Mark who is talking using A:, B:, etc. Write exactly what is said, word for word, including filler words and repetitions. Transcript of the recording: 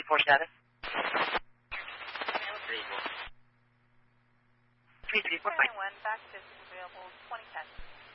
A: four status.
B: three four.
A: three three four.
C: one back to available twenty ten.